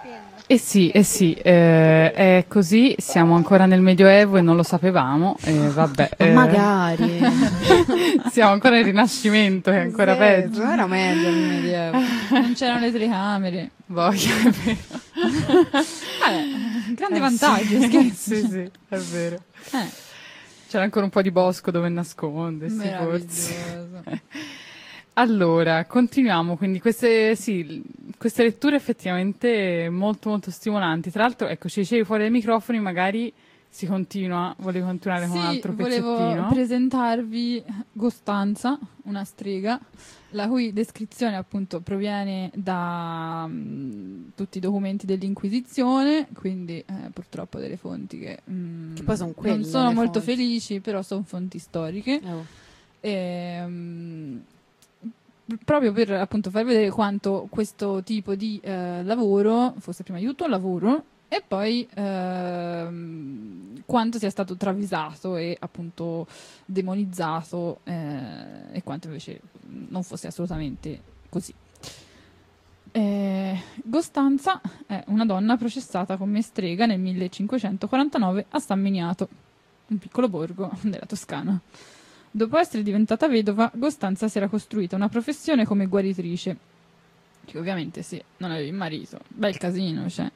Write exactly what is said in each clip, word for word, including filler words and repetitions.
Eh sì, eh sì, eh, è così, siamo ancora nel Medioevo e non lo sapevamo, eh, vabbè. Ma eh, magari. siamo ancora nel Rinascimento, è ancora Sì, peggio. non era meglio nel Medioevo. Non c'erano le telecamere. Voglia, è vero. Vabbè, grande Eh, vantaggio, sì, scherzi. sì, sì, è vero. Eh, C'era ancora un po' di bosco dove nascondersi, forse. meraviglioso. Allora, continuiamo, quindi queste, sì, queste letture effettivamente molto molto stimolanti. Tra l'altro, ecco, ci dicevi fuori dai microfoni, magari si continua, volevi continuare con un Sì, altro volevo pezzettino. presentarvi Costanza, una strega, la cui descrizione appunto proviene da mh, tutti i documenti dell'Inquisizione, quindi eh, purtroppo delle fonti che, mh, Che poi son quelle non sono le molto fonti. felici, però sono fonti storiche. Oh. E, mh, proprio per appunto far vedere quanto questo tipo di eh, lavoro fosse prima di tutto un lavoro e poi ehm, quanto sia stato travisato e appunto demonizzato eh, e quanto invece non fosse assolutamente così. Eh, Costanza è una donna processata come strega nel millecinquecentoquarantanove a San Miniato, un piccolo borgo della Toscana. Dopo essere diventata vedova, Costanza si era costruita una professione come guaritrice, che ovviamente sì, non avevi marito, bel casino, cioè.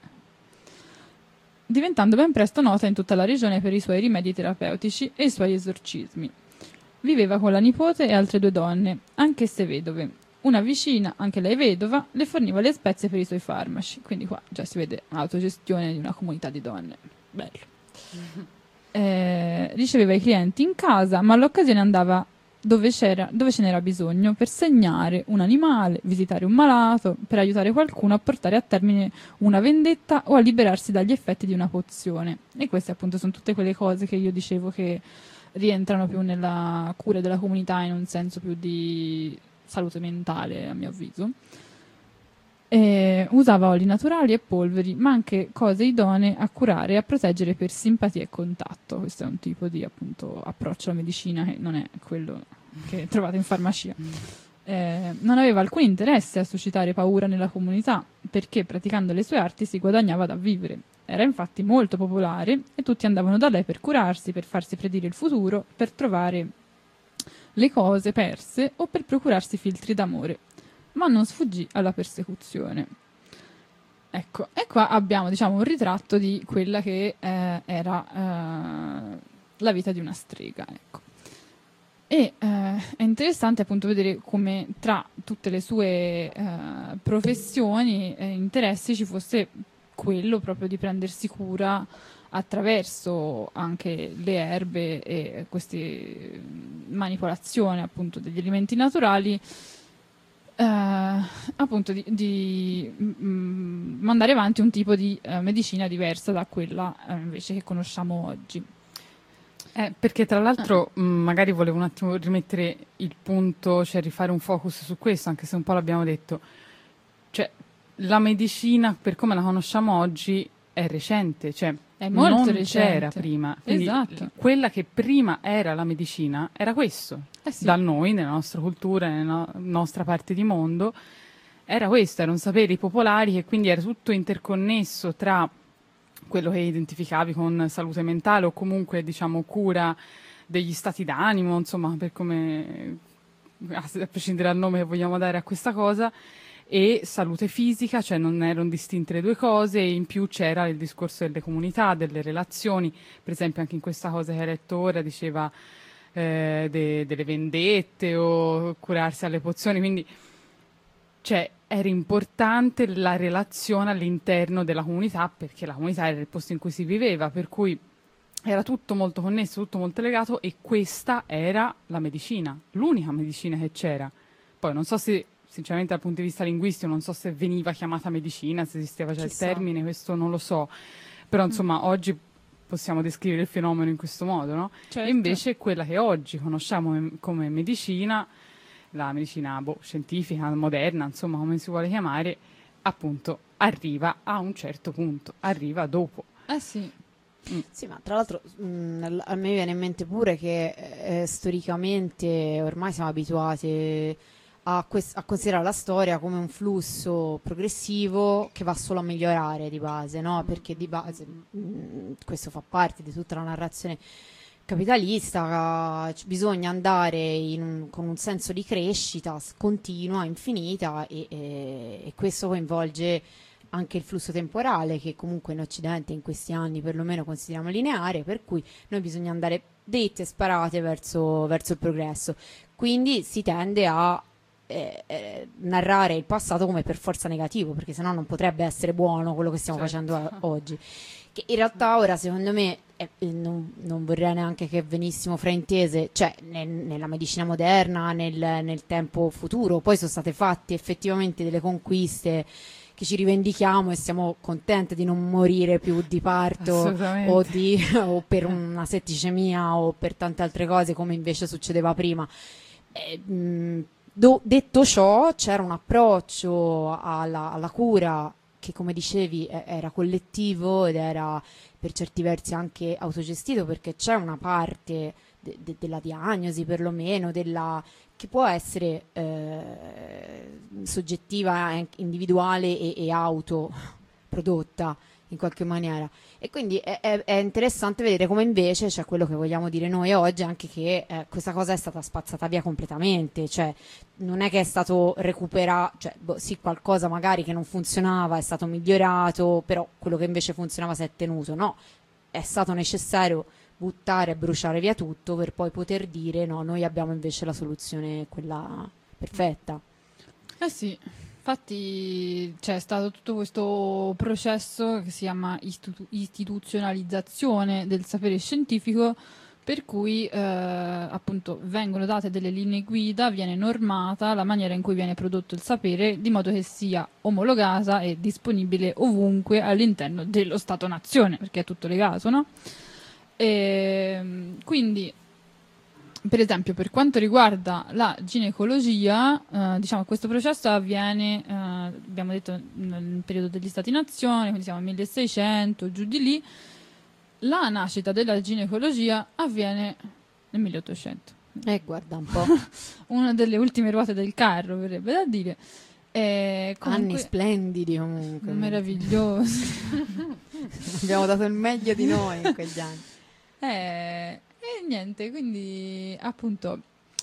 Diventando ben presto nota in tutta la regione per i suoi rimedi terapeutici e i suoi esorcismi. Viveva con la nipote e altre due donne, anch'esse vedove. Una vicina, anche lei vedova, le forniva le spezie per i suoi farmaci, quindi qua già si vede l'autogestione di una comunità di donne. Bello. Eh, riceveva i clienti in casa, ma all'occasione andava dove, c'era, dove ce n'era bisogno per segnare un animale, visitare un malato, per aiutare qualcuno a portare a termine una vendetta o a liberarsi dagli effetti di una pozione. E queste appunto sono tutte quelle cose che io dicevo che rientrano più nella cura della comunità in un senso più di salute mentale, a mio avviso. Eh, usava oli naturali e polveri, ma anche cose idonee a curare e a proteggere per simpatia e contatto. Questo è un tipo di appunto approccio alla medicina che non è quello che trovate in farmacia. Eh, non aveva alcun interesse a suscitare paura nella comunità, perché praticando le sue arti si guadagnava da vivere. Era infatti molto popolare e tutti andavano da lei per curarsi, per farsi predire il futuro, per trovare le cose perse o per procurarsi filtri d'amore. Ma non sfuggì alla persecuzione. Ecco, e qua abbiamo diciamo un ritratto di quella che eh, era eh, la vita di una strega, ecco. E eh, è interessante appunto vedere come tra tutte le sue eh, professioni e interessi ci fosse quello proprio di prendersi cura attraverso anche le erbe e queste manipolazioni appunto degli alimenti naturali. Uh, appunto di, di mm, mandare avanti un tipo di uh, medicina diversa da quella uh, invece che conosciamo oggi. Eh, perché tra l'altro mh, magari volevo un attimo rimettere il punto, cioè rifare un focus su questo, anche se un po' l'abbiamo detto. Cioè, la medicina, per come la conosciamo oggi, è recente, cioè È molto non recente. c'era prima. Quindi Esatto. quella che prima era la medicina era questo. Eh sì. Da noi, nella nostra cultura, nella nostra parte di mondo, era questo, erano saperi popolari che quindi era tutto interconnesso tra quello che identificavi con salute mentale o comunque, diciamo, cura degli stati d'animo, insomma, per come, a prescindere dal nome che vogliamo dare a questa cosa, e salute fisica, cioè non erano distinte le due cose, e in più c'era il discorso delle comunità, delle relazioni, per esempio anche in questa cosa che hai letto ora diceva eh, de, delle vendette o curarsi alle pozioni, quindi cioè era importante la relazione all'interno della comunità, perché la comunità era il posto in cui si viveva, per cui era tutto molto connesso, tutto molto legato, e questa era la medicina, l'unica medicina che c'era. Poi non so se, sinceramente dal punto di vista linguistico, non so se veniva chiamata medicina, se esisteva già Chissà. il termine, questo non lo so, però insomma mm. oggi possiamo descrivere il fenomeno in questo modo, no? Certo. E invece quella che oggi conosciamo come medicina, la medicina boh, scientifica, moderna, insomma come si vuole chiamare, appunto arriva a un certo punto, arriva dopo. Eh sì. Mm. Sì, ma tra l'altro mh, a me viene in mente pure che eh, storicamente ormai siamo abituati a, quest- a considerare la storia come un flusso progressivo che va solo a migliorare di base, no? Perché di base mh, questo fa parte di tutta la narrazione capitalista, c- bisogna andare in un- con un senso di crescita s- continua, infinita e, e- e questo coinvolge anche il flusso temporale che comunque in Occidente in questi anni perlomeno consideriamo lineare, per cui noi bisogna andare dritte e sparate verso, verso il progresso. Quindi si tende a eh, eh, narrare il passato come per forza negativo, perché sennò non potrebbe essere buono quello che stiamo Certo. facendo a- oggi. Che in realtà ora secondo me eh, eh, non, non vorrei neanche che venissimo fraintese, cioè nel- nella medicina moderna, nel, nel tempo futuro, poi sono state fatte effettivamente delle conquiste che ci rivendichiamo e siamo contente di non morire più di parto Assolutamente. o, di, o per una setticemia o per tante altre cose come invece succedeva prima. Eh, mh, do- detto ciò, c'era un approccio alla, alla cura che, come dicevi, eh, era collettivo ed era per certi versi anche autogestito, perché c'è una parte de- de- della diagnosi, perlomeno, della, che può essere eh, soggettiva, eh, individuale e, e autoprodotta in qualche maniera. E quindi è, è- è interessante vedere come invece c'è quello che vogliamo dire noi oggi, anche che eh, questa cosa è stata spazzata via completamente, cioè non è che è stato recuperato, cioè boh, sì, qualcosa magari che non funzionava è stato migliorato, però quello che invece funzionava si è tenuto, no, è stato necessario buttare e bruciare via tutto per poi poter dire no, noi abbiamo invece la soluzione, quella perfetta. Eh sì, infatti c'è stato tutto questo processo che si chiama istitu- istituzionalizzazione del sapere scientifico, per cui eh, appunto vengono date delle linee guida, viene normata la maniera in cui viene prodotto il sapere, di modo che sia omologata e disponibile ovunque all'interno dello Stato-nazione, perché è tutto legato, no? E, quindi, per esempio, per quanto riguarda la ginecologia, eh, diciamo questo processo avviene, eh, abbiamo detto, nel periodo degli Stati-nazione, quindi siamo al milleseicento, giù di lì. La nascita della ginecologia avviene nel milleottocento. E guarda un po', Una delle ultime ruote del carro, verrebbe da dire. E comunque, anni splendidi comunque. meravigliosi. Abbiamo dato il meglio di noi in quegli anni. Eh, e niente, quindi appunto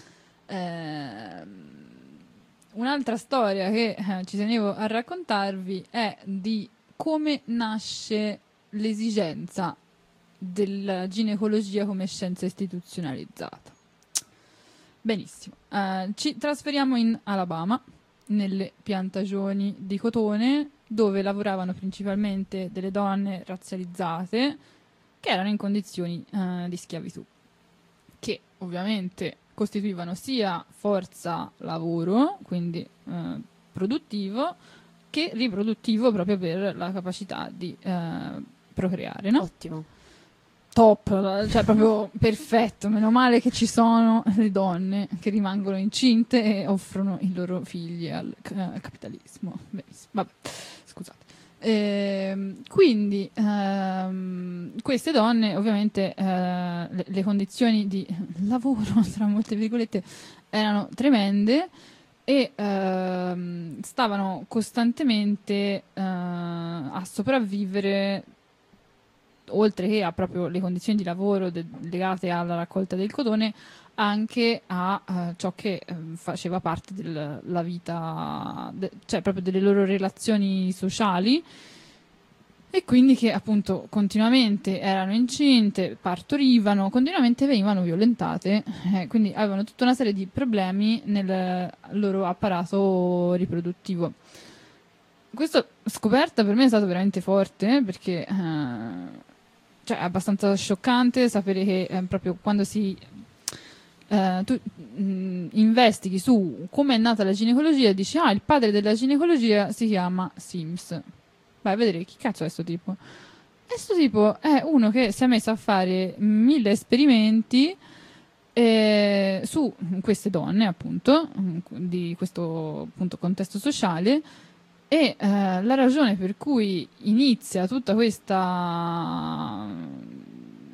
ehm, un'altra storia che eh, ci tenevo a raccontarvi è di come nasce l'esigenza della ginecologia come scienza istituzionalizzata. Benissimo, eh, ci trasferiamo in Alabama, nelle piantagioni di cotone, dove lavoravano principalmente delle donne razzializzate che erano in condizioni eh, di schiavitù, che ovviamente costituivano sia forza lavoro, quindi eh, produttivo, che riproduttivo proprio per la capacità di eh, procreare, no? Ottimo. Top, cioè proprio perfetto, meno male che ci sono le donne che rimangono incinte e offrono i loro figli al eh, capitalismo. Benissimo, vabbè, scusate. Ehm, quindi ehm, queste donne ovviamente eh, le, le condizioni di lavoro tra molte virgolette erano tremende e ehm, stavano costantemente eh, a sopravvivere, oltre che a proprio le condizioni di lavoro de- legate alla raccolta del cotone, anche a eh, ciò che eh, faceva parte della vita, de- cioè proprio delle loro relazioni sociali, e quindi che appunto continuamente erano incinte, partorivano, continuamente venivano violentate, eh, quindi avevano tutta una serie di problemi nel loro apparato riproduttivo. Questa scoperta per me è stata veramente forte, perché eh, cioè, è abbastanza scioccante sapere che eh, proprio quando si eh, tu mh, investighi su come è nata la ginecologia, dici ah, il padre della ginecologia si chiama Sims. Vai a vedere chi cazzo è sto tipo. E sto tipo è uno che si è messo a fare mille esperimenti eh, su queste donne, appunto, di questo appunto contesto sociale. E eh, la ragione per cui inizia tutta questa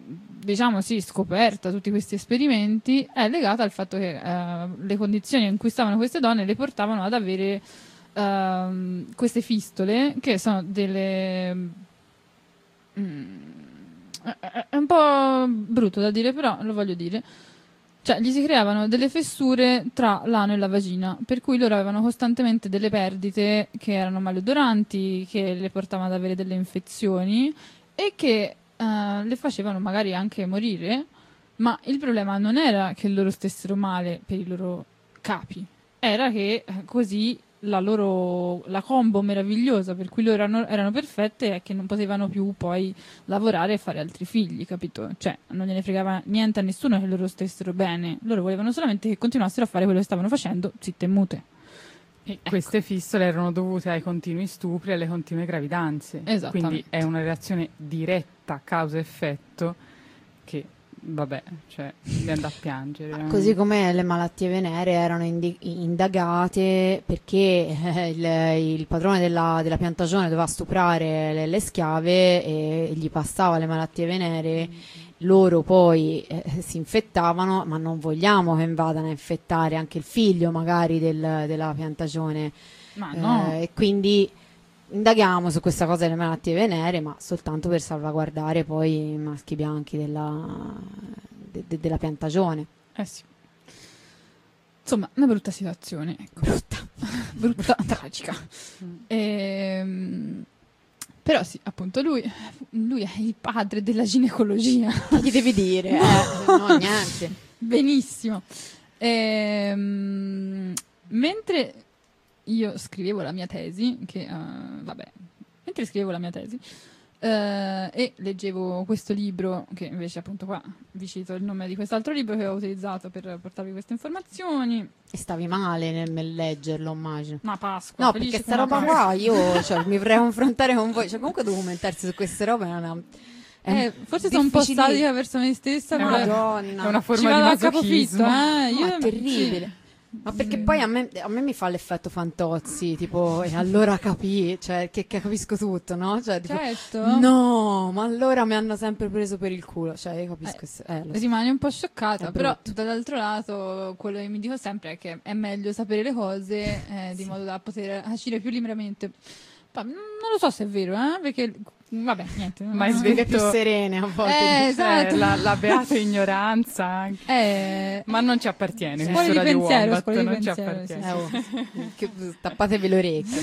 diciamo sì, scoperta tutti questi esperimenti è legata al fatto che eh, le condizioni in cui stavano queste donne le portavano ad avere eh, queste fistole, che sono delle... Mm, è un po' brutto da dire, però lo voglio dire. Cioè, gli si creavano delle fessure tra l'ano e la vagina, per cui loro avevano costantemente delle perdite che erano maleodoranti, che le portavano ad avere delle infezioni e che eh, le facevano magari anche morire, ma il problema non era che loro stessero male per i loro capi, era che eh, così la loro la combo meravigliosa per cui loro erano, erano perfette è che non potevano più poi lavorare e fare altri figli, capito? Cioè, non gliene fregava niente a nessuno che loro stessero bene, loro volevano solamente che continuassero a fare quello che stavano facendo, zitte e mute. E ecco. Queste fistole erano dovute ai continui stupri e alle continue gravidanze. Esattamente. Quindi è una relazione diretta causa-effetto che, vabbè, cioè, mi andà a piangere. Così come le malattie venere erano indi- indagate perché eh, il, il padrone della, della piantagione doveva stuprare le, le schiave e gli passava le malattie venere, loro poi eh, si infettavano, ma non vogliamo che vadano a infettare anche il figlio magari del, della piantagione. Ma no. Eh, e quindi indaghiamo su questa cosa delle malattie venere, ma soltanto per salvaguardare poi i maschi bianchi della, de, de, della piantagione. Eh sì. Insomma, una brutta situazione. Ecco. Brutta. brutta, tragica. Mm. Ehm, però sì, appunto, lui, lui è il padre della ginecologia. Che gli devi dire? Eh, no, niente. Benissimo. Ehm, mentre io scrivevo la mia tesi, che uh, vabbè, mentre scrivevo la mia tesi uh, e leggevo questo libro, che invece appunto qua vi cito il nome di quest'altro libro che ho utilizzato per portarvi queste informazioni. E stavi male nel, nel leggerlo, immagino. Ma Pasqua. No, perché sta roba qua io cioè, mi vorrei confrontare con voi. Cioè, comunque documentarsi su queste robe è una... È eh, forse sono un po' statica verso me stessa. È Madonna. È una forma Ci di vado a masochismo. capofitto, eh? No, Io, è terribile. sì. Ma perché poi a me, a me mi fa l'effetto Fantozzi, tipo, e allora capì, cioè, che, che capisco tutto, no? Cioè, tipo, Certo. no, ma allora mi hanno sempre preso per il culo, cioè, io capisco. Eh, Eh, lo so. rimani un po' scioccata, È però brutto. dall'altro lato quello che mi dico sempre è che è meglio sapere le cose eh, di Sì. modo da poter agire più liberamente. Ma non lo so se è vero, eh? Perché, vabbè, niente. Ma è non- sveglia Vive più serene a volte. Eh, Eh, esatto. la, la beata ignoranza anche. Eh, Ma non ci appartiene, Scuole questo di Radio pensiero, Wombat scuole di non ci pensiero, appartiene. sì, Eh, oh, che- tappatevi le orecchie.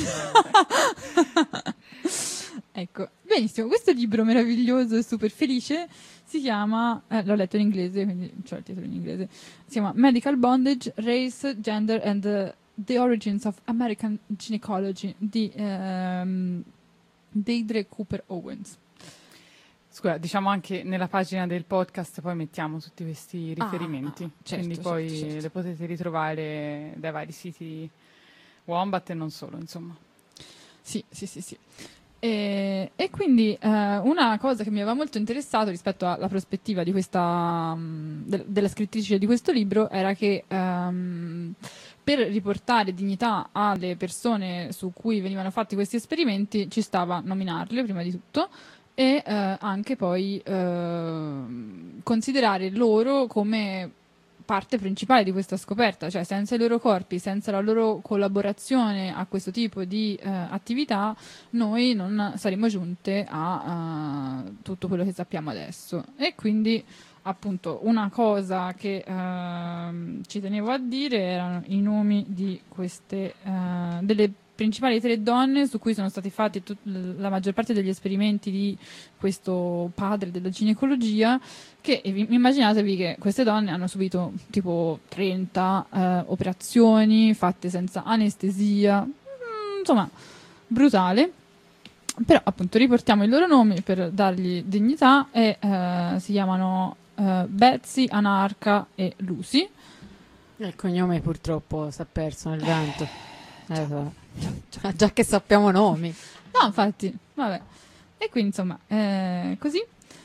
ecco, benissimo. Questo libro meraviglioso e super felice si chiama, eh, l'ho letto in inglese, quindi c'ho il titolo in inglese, si chiama Medical Bondage, Race, Gender and the, the Origins of American Gynecology di ehm, Deirdre Cooper Owens. Scusa, diciamo anche nella pagina del podcast poi mettiamo tutti questi riferimenti, ah, certo, quindi poi certo, certo. le potete ritrovare dai vari siti Wombat e non solo, insomma. Sì, sì, sì, sì. E, e quindi eh, una cosa che mi aveva molto interessato rispetto alla prospettiva di questa, mh, de- della scrittrice di questo libro era che ehm, per riportare dignità alle persone su cui venivano fatti questi esperimenti ci stava nominarle prima di tutto e eh, anche poi eh, considerare loro come parte principale di questa scoperta, cioè senza i loro corpi, senza la loro collaborazione a questo tipo di eh, attività, noi non saremmo giunte a, a tutto quello che sappiamo adesso. E quindi, appunto, una cosa che ehm, ci tenevo a dire erano i nomi di queste eh, delle principali tre donne su cui sono stati fatti tut- la maggior parte degli esperimenti di questo padre della ginecologia, che vi- immaginatevi che queste donne hanno subito tipo trenta eh, operazioni fatte senza anestesia, mm, insomma brutale, però appunto riportiamo i loro nomi per dargli dignità e eh, si chiamano eh, Betsy, Anarca e Lucy. Il cognome purtroppo si è perso nel vento. Eh, so. Già, già che sappiamo nomi. No, infatti, vabbè. E quindi, insomma, eh, così.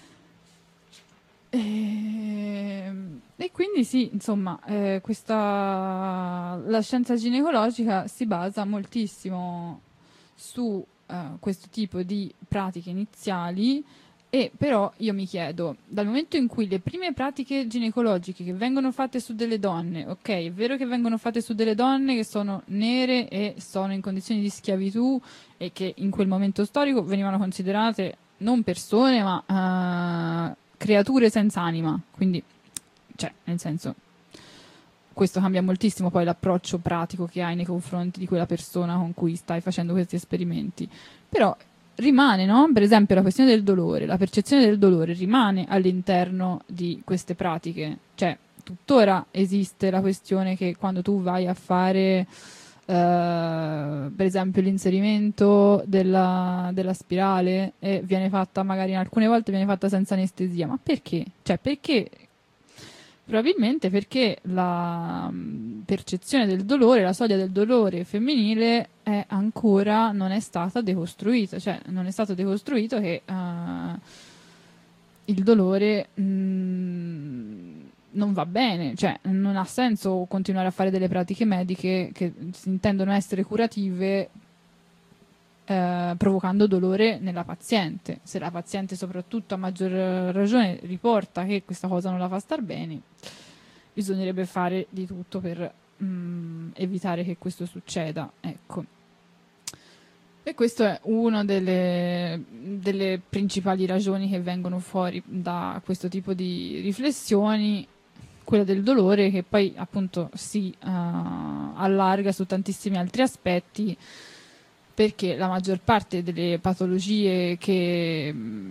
E, e quindi sì, insomma, eh, questa la scienza ginecologica si basa moltissimo su eh, questo tipo di pratiche iniziali E però io mi chiedo, dal momento in cui le prime pratiche ginecologiche che vengono fatte su delle donne, ok, è vero che vengono fatte su delle donne che sono nere e sono in condizioni di schiavitù e che in quel momento storico venivano considerate non persone ma uh, creature senza anima, quindi, cioè, nel senso, questo cambia moltissimo poi l'approccio pratico che hai nei confronti di quella persona con cui stai facendo questi esperimenti. Però rimane, no? Per esempio la questione del dolore, la percezione del dolore rimane all'interno di queste pratiche. Cioè, tuttora esiste la questione che quando tu vai a fare, uh, per esempio, l'inserimento della, della spirale e viene fatta, magari alcune volte viene fatta senza anestesia. Ma perché? Cioè, perché? Probabilmente perché la percezione del dolore, la soglia del dolore femminile è ancora non è stata decostruita, cioè non è stato decostruito che uh, il dolore mh, non va bene, cioè non ha senso continuare a fare delle pratiche mediche che si intendono essere curative eh, provocando dolore nella paziente. Se la paziente soprattutto a maggior ragione riporta che questa cosa non la fa star bene, bisognerebbe fare di tutto per mh, evitare che questo succeda, ecco. E questa è una delle, delle principali ragioni che vengono fuori da questo tipo di riflessioni, quella del dolore, che poi appunto si uh, allarga su tantissimi altri aspetti, perché la maggior parte delle patologie che,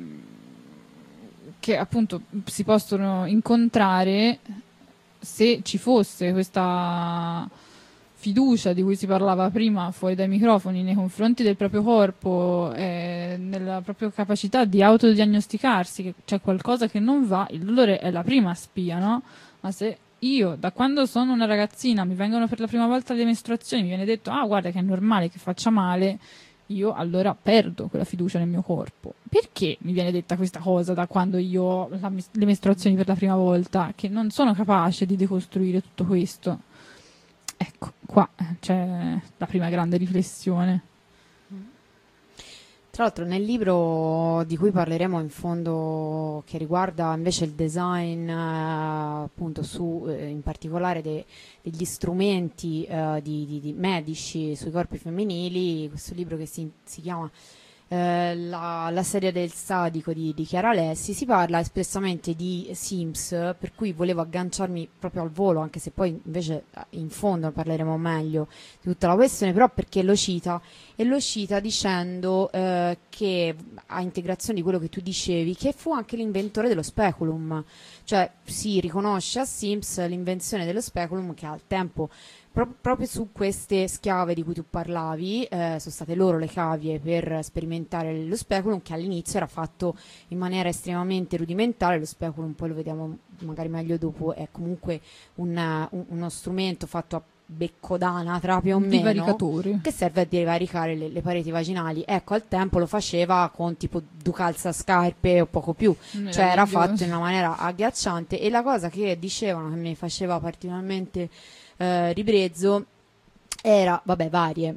che appunto si possono incontrare, se ci fosse questa fiducia di cui si parlava prima fuori dai microfoni nei confronti del proprio corpo, eh, nella propria capacità di autodiagnosticarsi che c'è qualcosa che non va, il dolore è la prima spia, no? Ma se io, da quando sono una ragazzina, mi vengono per la prima volta le mestruazioni, mi viene detto, ah, guarda che è normale che faccia male, io allora perdo quella fiducia nel mio corpo. Perché mi viene detta questa cosa da quando io ho la, le mestruazioni per la prima volta? Che non sono capace di decostruire tutto questo. Ecco, qua c'è la prima grande riflessione. Tra l'altro nel libro di cui parleremo in fondo, che riguarda invece il design, eh, appunto su eh, in particolare de, degli strumenti eh, di, di, di medici sui corpi femminili, questo libro che si, si chiama eh, la, la serie del sadico di, di Chiara Alessi, si parla espressamente di Sims, per cui volevo agganciarmi proprio al volo, anche se poi invece in fondo parleremo meglio di tutta la questione, però perché lo cita e lo cita dicendo eh, che a integrazione di quello che tu dicevi, che fu anche l'inventore dello speculum, cioè si riconosce a Sims l'invenzione dello speculum, che al tempo pro- proprio su queste schiave di cui tu parlavi eh, sono state loro le cavie per sperimentare lo speculum, che all'inizio era fatto in maniera estremamente rudimentale. Lo speculum, poi lo vediamo magari meglio dopo, è comunque un, un, uno strumento fatto a becco d'anatra più o meno, che serve a divaricare le, le pareti vaginali. Ecco, al tempo lo faceva con tipo due calzascarpe o poco più, cioè era fatto in una maniera agghiacciante. E la cosa che dicevano che mi faceva particolarmente eh, ribrezzo era, vabbè, varie,